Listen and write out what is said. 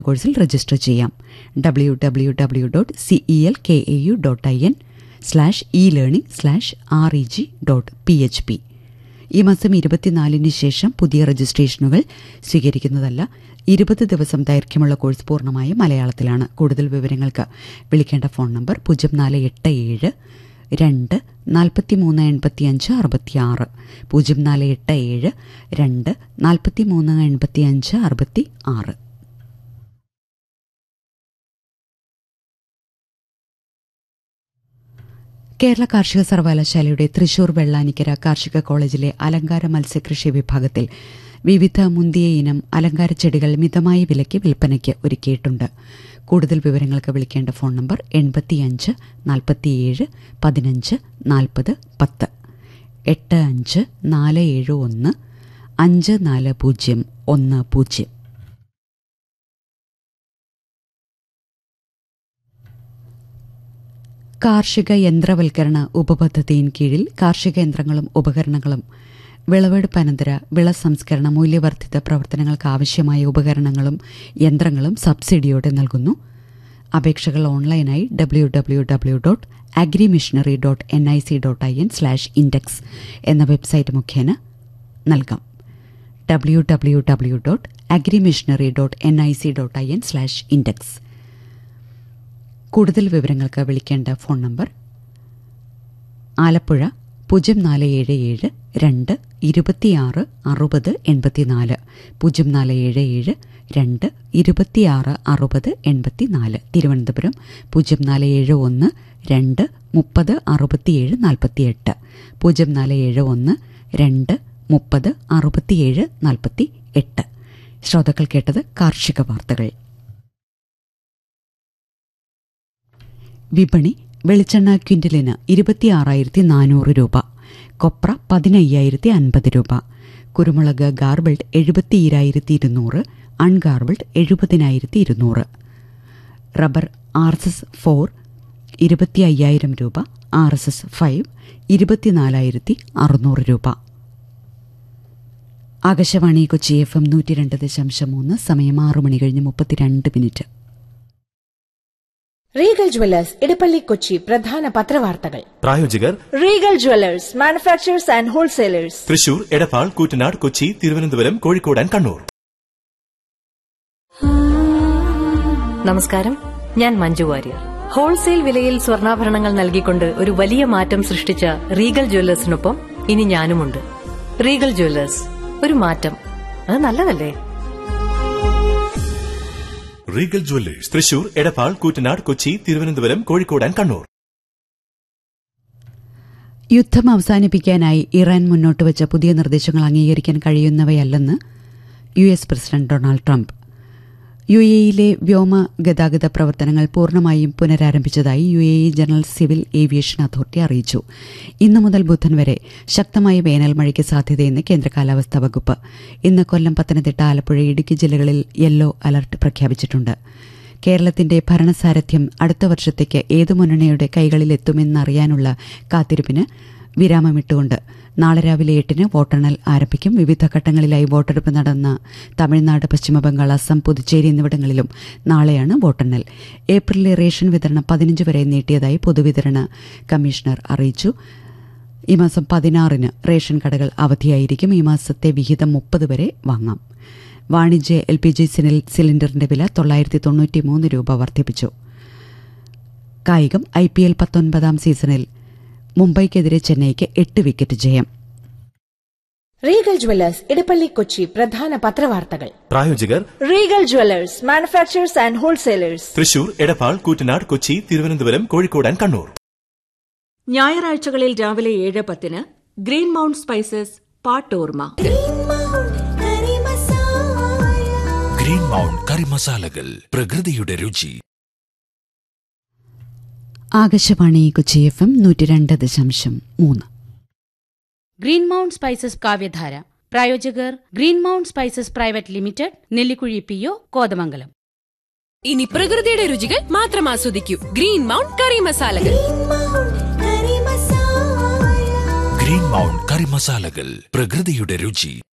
കോഴ്സിൽ രജിസ്റ്റർ ചെയ്യാം. www.celkau.in/e-learning/reg.php. ഈ മാസം 24 ശേഷം പുതിയ രജിസ്ട്രേഷനുകൾ സ്വീകരിക്കുന്നതല്ല. 20 ദിവസം ദൈർഘ്യമുള്ള കോഴ്സ് പൂർണ്ണമായും മലയാളത്തിലാണ്. കൂടുതൽ വിവരങ്ങൾക്ക് വിളിക്കേണ്ട ഫോൺ നമ്പർ 0487 2 43 85 66 0487 2 43 85 66. കേരള കാർഷിക സർവകലാശാലയുടെ തൃശൂർ വെള്ളാനിക്കര കാർഷിക കോളേജിലെ അലങ്കാര മത്സ്യകൃഷി വിഭാഗത്തിൽ വിവിധ മുന്തിയ ഇനം അലങ്കാര ചെടികൾ മിതമായ വിലയ്ക്ക് വിൽപ്പനയ്ക്ക് ഒരുക്കിയിട്ടുണ്ട്. കൂടുതൽ വിവരങ്ങൾക്ക് വിളിക്കേണ്ട ഫോൺ നമ്പർ 85 47 15 40 10 85 471 54010. കാർഷിക യന്ത്രവൽക്കരണ ഉപപദ്ധതിയിൻ കീഴിൽ കാർഷിക യന്ത്രങ്ങളും ഉപകരണങ്ങളും വിളവെടുപ്പനന്തര വിള സംസ്കരണ മൂല്യവർദ്ധിത പ്രവർത്തനങ്ങൾക്ക് ആവശ്യമായ ഉപകരണങ്ങളും യന്ത്രങ്ങളും സബ്സിഡിയോടെ നൽകുന്നു. അപേക്ഷകൾ ഓൺലൈനായി www.agrimissionary.nic.in/index എന്ന വെബ്സൈറ്റ് മുഖേന നൽകാം. www.agrimissionary.nic.in/index. കൂടുതൽ വിവരങ്ങൾക്ക് വിളിക്കേണ്ട ഫോൺ നമ്പർ ആലപ്പുഴ 0477 2 26 60 84 0477 2 26 60 84. തിരുവനന്തപുരം 0471 2 30 67 48 0471 2 30 67 48. ശ്രോതാക്കൾ കേട്ടത് കാർഷിക വാർത്തകൾ. വിപണി: വെളിച്ചെണ്ണ ക്വിന്റലിന് 26,400 രൂപ, കൊപ്ര 15,050 രൂപ, കുരുമുളക് ഗാർബിൾഡ് 72,200, അൺഗാർബിൾഡ് 70,200, റബ്ബർ RSS 4 25,000 രൂപ, RSS 5 24,600 രൂപ. ആകാശവാണി കൊച്ചി FM 102.3. സമയം 6:32. റീഗൽ ജ്വല്ലേഴ്സ് ഇടപ്പള്ളി കൊച്ചി പ്രധാന പത്രവാർത്തകൾ. പ്രായോജകർ Regal Jewellers manufacturers and wholesalers, Thrissur, Edappal, Koottanad, Kochi, Thiruvananthapuram, Kozhikode and Kannur. നമസ്കാരം, ഞാൻ മഞ്ജു വാര്യർ. ഹോൾസെയിൽ വിലയിൽ സ്വർണ്ണാഭരണങ്ങൾ നൽകിക്കൊണ്ട് ഒരു വലിയ മാറ്റം സൃഷ്ടിച്ച റീഗൽ ജ്വല്ലേഴ്സിനൊപ്പം ഇനി ഞാനുമുണ്ട്. റീഗൽ ജ്വല്ലേഴ്സ്, ഒരു മാറ്റം, അത് നല്ലതല്ലേ? Regal Jewellers, Thrissur, Edappal, Koottanad, Kochi, Thiruvananthapuram, Kozhikode and Kannur. യുദ്ധം അവസാനിപ്പിക്കാനായി ഇറാൻ മുന്നോട്ട് വച്ച പുതിയ നിർദ്ദേശങ്ങൾ അംഗീകരിക്കാൻ കഴിയുന്നവയല്ലെന്ന് US പ്രസിഡന്റ് ഡൊണാൾഡ് ട്രംപ്. UAE-യിലെ വ്യോമ ഗതാഗത പ്രവർത്തനങ്ങൾ പൂർണ്ണമായും പുനരാരംഭിച്ചതായി UAE general civil aviation authority അറിയിച്ചു. ഇന്നു മുതൽ ബുധൻ വരെ ശക്തമായ വേനൽ മഴയ്ക്ക് സാധ്യതയെന്ന് കേന്ദ്ര കാലാവസ്ഥാ വകുപ്പ്. ഇന്ന് കൊല്ലം, പത്തനംതിട്ട, ആലപ്പുഴ, ഇടുക്കി ജില്ലകളിൽ യെല്ലോ അലർട്ട് പ്രഖ്യാപിച്ചിട്ടുണ്ട്. കേരളത്തിന്റെ ഭരണസാരഥ്യം അടുത്ത വർഷത്തേക്ക് ഏതു മുന്നണിയുടെ കൈകളിലെത്തുമെന്നറിയാനുള്ള കാത്തിരിപ്പിന് വിരാമമിട്ടുകൊണ്ട് നാളെ രാവിലെ 8-ന് വോട്ടെണ്ണൽ ആരംഭിക്കും. വിവിധ ഘട്ടങ്ങളിലായി വോട്ടെടുപ്പ് നടന്ന തമിഴ്നാട്, പശ്ചിമബംഗാൾ, അസം, പുതുച്ചേരി എന്നിവിടങ്ങളിലും നാളെയാണ് വോട്ടെണ്ണൽ. ഏപ്രിലിലെ റേഷൻ വിതരണം 15 വരെ നീട്ടിയതായി പൊതുവിതരണ കമ്മീഷണർ അറിയിച്ചു. ഈ മാസം 16-ന് റേഷൻ കടകൾ അവധിയായിരിക്കും. ഈ മാസത്തെ വിഹിതം 30 വരെ വാങ്ങാം. വാണിജ്യ LPG സിലിണ്ടറിന്റെ വില 993 രൂപ വർദ്ധിപ്പിച്ചു. കായികം: IPL 19-ാം സീസണിൽ മുംബൈക്കെതിരെ ചെന്നൈക്ക് 8 വിക്കറ്റ് ജയം. റീഗൽ ജ്വല്ലേഴ്സ് ഇടപ്പള്ളി കൊച്ചി പ്രധാന പത്രവാർത്തകൾ. പ്രായോജകർ Regal Jewellers manufacturers and wholesalers, Thrissur, Edappal, Koottanad, Kochi, Thiruvananthapuram, Kozhikode and Kannur. ഞായറാഴ്ചകളിൽ രാവിലെ 7:10 green mount spices പാട്ടോർമ. Green mount കറി മസാലകൾ, പ്രകൃതിയുടെ രുചി. Akashvani Kochi FM 102.3. Green mount spices കാവ്യധാര. പ്രായോജകർ green mount spices private limited, Nellikuzhi PO, Kothamangalam. ഇനി പ്രകൃതിയുടെ രുചികൾ മാത്രം ആസ്വദിക്കൂ. ഗ്രീൻ മൗണ്ട് കറി മസാലകൾ. ഗ്രീൻ മൗണ്ട് കറി മസാലകൾ, പ്രകൃതിയുടെ രുചി.